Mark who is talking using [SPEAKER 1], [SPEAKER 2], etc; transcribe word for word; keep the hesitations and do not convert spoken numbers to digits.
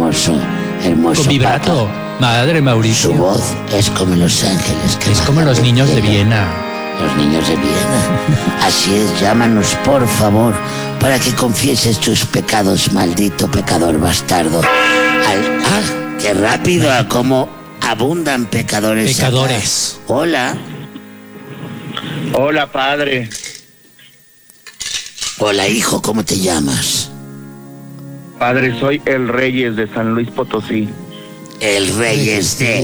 [SPEAKER 1] hermoso, hermoso.
[SPEAKER 2] Con vibrato.
[SPEAKER 1] Papa.
[SPEAKER 2] Madre Mauricio.
[SPEAKER 1] Su voz es como Los Ángeles. Que
[SPEAKER 2] Es como
[SPEAKER 1] baja
[SPEAKER 2] los
[SPEAKER 1] del
[SPEAKER 2] niños de
[SPEAKER 1] cielo.
[SPEAKER 2] Viena.
[SPEAKER 1] Los niños de Viena. Así es, llámanos por favor para que confieses tus pecados, maldito pecador bastardo. Al, ah, qué rápido, a cómo abundan pecadores.
[SPEAKER 2] Pecadores.
[SPEAKER 1] Acá. Hola.
[SPEAKER 3] Hola, padre.
[SPEAKER 1] Hola, hijo, ¿cómo te llamas?
[SPEAKER 3] Padre, soy el Reyes de San Luis Potosí.
[SPEAKER 1] El Reyes de